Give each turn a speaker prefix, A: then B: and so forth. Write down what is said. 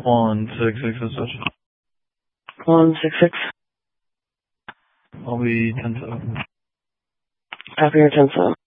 A: 166 is such.
B: 166.
A: I'll be 10-7.
B: Copy your 10-7.